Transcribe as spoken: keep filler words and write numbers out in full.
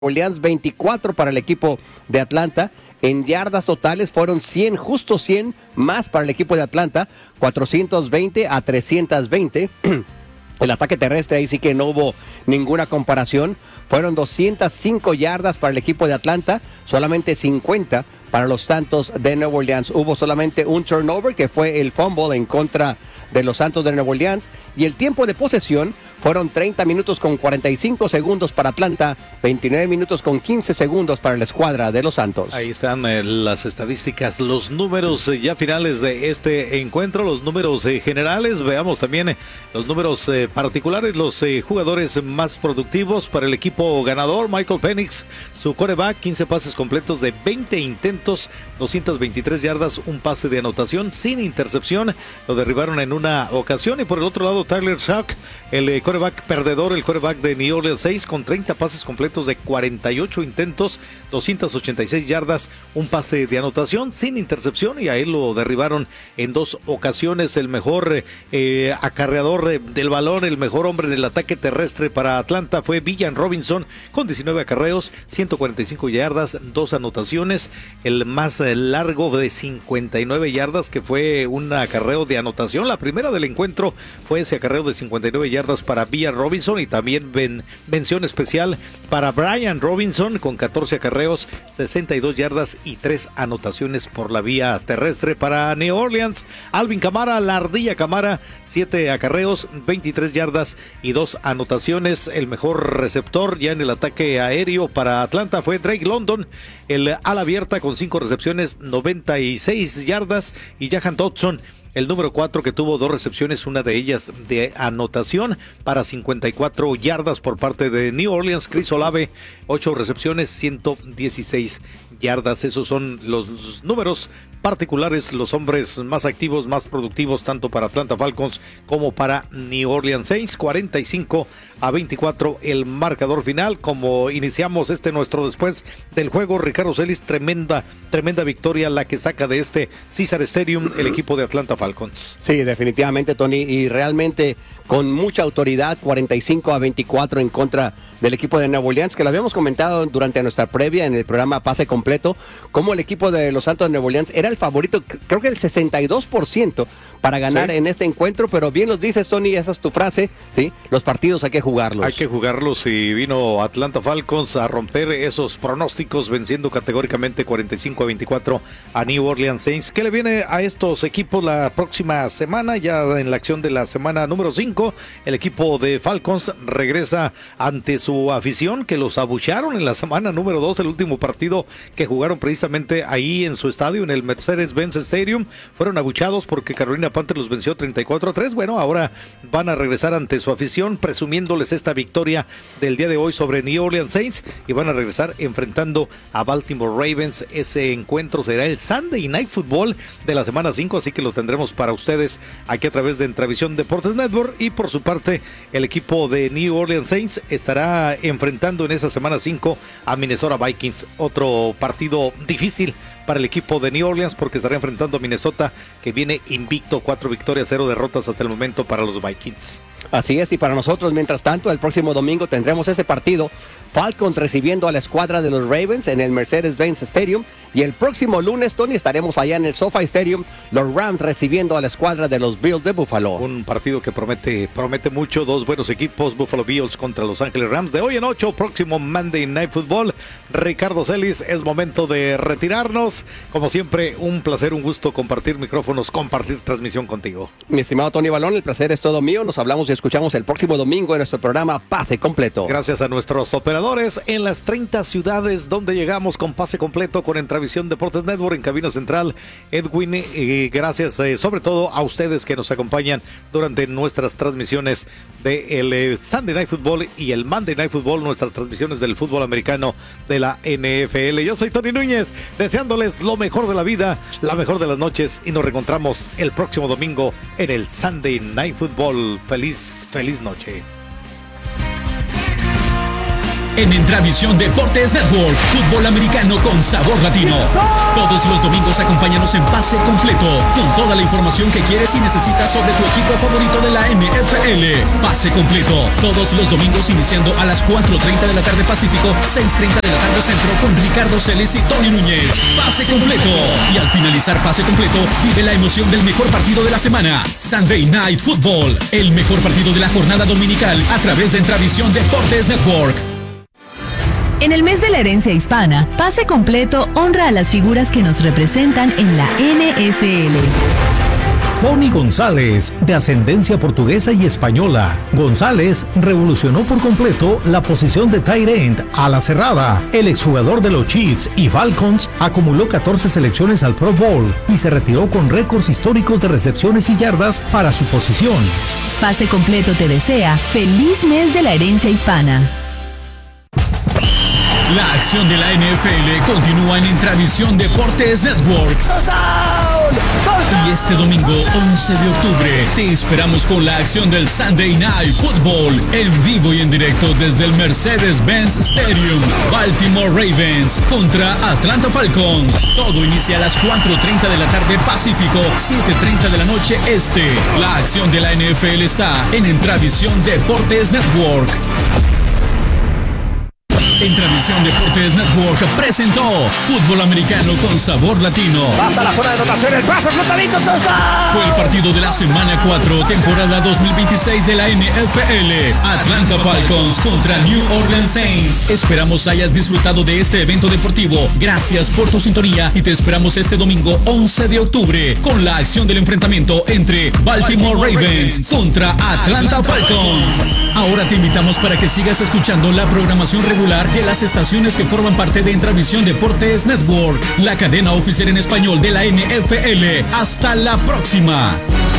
Orleans, veinticuatro para el equipo de Atlanta. En yardas totales fueron cien, justo cien más para el equipo de Atlanta, cuatrocientos veinte a trescientos veinte. El ataque terrestre, ahí sí que no hubo ninguna comparación. Fueron doscientas cinco yardas para el equipo de Atlanta, solamente cincuenta para los Santos de Nueva Orleans. Hubo solamente un turnover, que fue el fumble en contra de los Santos de Nueva Orleans. Y el tiempo de posesión fueron treinta minutos con cuarenta y cinco segundos para Atlanta, veintinueve minutos con quince segundos para la escuadra de los Santos. Ahí están eh, las estadísticas, los números eh, ya finales de este encuentro, los números eh, generales. Veamos también eh, los números eh, particulares, los eh, jugadores más productivos para el equipo ganador. Michael Penix, su quarterback, quince pases completos de veinte intentos, doscientas veintitrés yardas, un pase de anotación sin intercepción. Lo derribaron en una ocasión. Y por el otro lado, Tyler Shough, el eh, quarterback perdedor, el quarterback de New Orleans seis, con treinta pases completos de cuarenta y ocho intentos, doscientas ochenta y seis yardas, un pase de anotación sin intercepción, y a él lo derribaron en dos ocasiones. El mejor eh, acarreador de, del balón, el mejor hombre en el ataque terrestre para Atlanta fue Villan Robinson, con diecinueve acarreos, ciento cuarenta y cinco yardas, dos anotaciones. El más largo de cincuenta y nueve yardas, que fue un acarreo de anotación. La primera del encuentro fue ese acarreo de cincuenta y nueve yardas para Villan Robinson, y también ven, mención especial para Brian Robinson, con catorce acarreos, sesenta y dos yardas y tres anotaciones por la vía terrestre. Para New Orleans, Alvin Kamara, la ardilla Kamara, siete acarreos, veintitrés yardas y dos anotaciones. El mejor receptor ya en el ataque aéreo para Atlanta fue Drake London, el ala abierta, con cinco recepciones, noventa y seis yardas, y Jahan Dodson, el número cuatro, que tuvo dos recepciones, una de ellas de anotación, para cincuenta y cuatro yardas por parte de New Orleans. Chris Olave, ocho recepciones, ciento dieciséis yardas. Esos son los números particulares, los hombres más activos, más productivos, tanto para Atlanta Falcons como para New Orleans Saints. cuarenta y cinco a veinticuatro el marcador final. Como iniciamos este nuestro después del juego, Ricardo Celis, tremenda, tremenda victoria la que saca de este Caesar Stadium el equipo de Atlanta Falcons. Sí, definitivamente, Tony, y realmente con mucha autoridad, cuarenta y cinco a veinticuatro en contra del equipo de Nueva Orleans, que lo habíamos comentado durante nuestra previa en el programa Pase Completo, como el equipo de los Santos de Nueva Orleans era el favorito, creo que el sesenta y dos por ciento para ganar sí. en este encuentro, pero bien los dices, Tony, esa es tu frase, ¿sí? Los partidos hay que jugarlos. Hay que jugarlos, y vino Atlanta Falcons a romper esos pronósticos, venciendo categóricamente cuarenta y cinco a veinticuatro a New Orleans Saints. ¿Qué le viene a estos equipos la próxima semana? Ya en la acción de la semana número cinco, el equipo de Falcons regresa ante su afición, que los abuchearon en la semana número dos, el último partido que jugaron precisamente ahí en su estadio, en el Mercedes-Benz Stadium. Fueron abuchados porque Carolina Panthers los venció treinta y cuatro a tres. Bueno, ahora van a regresar ante su afición, presumiéndoles esta victoria del día de hoy sobre New Orleans Saints, y van a regresar enfrentando a Baltimore Ravens. Ese encuentro será el Sunday Night Football de la semana cinco, así que lo tendremos para ustedes aquí a través de Entravisión Deportes Network. Y por su parte, el equipo de New Orleans Saints estará enfrentando en esa semana cinco a Minnesota Vikings, otro partido difícil para el equipo de New Orleans, porque estará enfrentando a Minnesota, que viene invicto, cuatro victorias, cero derrotas hasta el momento para los Vikings. Así es, y para nosotros, mientras tanto, el próximo domingo tendremos ese partido, Falcons recibiendo a la escuadra de los Ravens en el Mercedes-Benz Stadium, y el próximo lunes, Tony, estaremos allá en el SoFi Stadium, los Rams recibiendo a la escuadra de los Bills de Buffalo. Un partido que promete, promete mucho, dos buenos equipos, Buffalo Bills contra Los Ángeles Rams, de hoy en ocho, próximo Monday Night Football. Ricardo Celis, es momento de retirarnos. Como siempre, un placer, un gusto compartir micrófonos, compartir transmisión contigo. Mi estimado Tony Balón, el placer es todo mío. Nos hablamos y escuchamos el próximo domingo en nuestro programa Pase Completo. Gracias a nuestros operadores en las treinta ciudades donde llegamos con Pase Completo, con Entravisión Deportes Network, en cabina central Edwin, y gracias eh, sobre todo a ustedes que nos acompañan durante nuestras transmisiones de el eh, Sunday Night Football y el Monday Night Football, nuestras transmisiones del fútbol americano de la N F L. Yo soy Tony Núñez, deseándoles lo mejor de la vida, la mejor de las noches, y nos reencontramos el próximo domingo en el Sunday Night Football. Feliz, feliz noche. en Entravisión Deportes Network, fútbol americano con sabor latino. Todos los domingos acompáñanos en Pase Completo, con toda la información que quieres y necesitas sobre tu equipo favorito de la N F L. Pase Completo, todos los domingos iniciando a las cuatro treinta de la tarde Pacífico, seis treinta de la tarde Centro, con Ricardo Celis y Tony Núñez. Pase Completo. Y al finalizar Pase Completo, vive la emoción del mejor partido de la semana, Sunday Night Football, el mejor partido de la jornada dominical a través de Entravisión Deportes Network. En el mes de la herencia hispana, Pase Completo honra a las figuras que nos representan en la N F L. Tony González, de ascendencia portuguesa y española. González revolucionó por completo la posición de tight end a la cerrada. El exjugador de los Chiefs y Falcons acumuló catorce selecciones al Pro Bowl y se retiró con récords históricos de recepciones y yardas para su posición. Pase Completo te desea feliz mes de la herencia hispana. La acción de la N F L continúa en Entravisión Deportes Network. Y este domingo once de octubre te esperamos con la acción del Sunday Night Football en vivo y en directo desde el Mercedes-Benz Stadium. Baltimore Ravens contra Atlanta Falcons. Todo inicia a las cuatro treinta de la tarde Pacífico, siete treinta de la noche Este. La acción de la N F L está en Entravisión Deportes Network. Entravisión Deportes Network presentó Fútbol Americano con Sabor Latino. Hasta la zona de anotación, el paso flotadito, touchdown. Fue el partido de la semana cuatro, temporada dos mil veintiséis de la N F L. Atlanta Falcons contra New Orleans Saints. Esperamos hayas disfrutado de este evento deportivo. Gracias por tu sintonía y te esperamos este domingo once de octubre con la acción del enfrentamiento entre Baltimore Ravens contra Atlanta Falcons. Ahora te invitamos para que sigas escuchando la programación regular de las estaciones que forman parte de Entravisión Deportes Network, la cadena oficial en español de la N F L. Hasta la próxima.